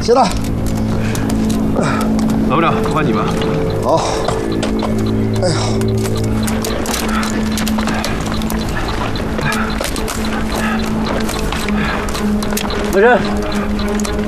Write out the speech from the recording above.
行了。 老部长，换你吧。 好。哎呀。 老陈。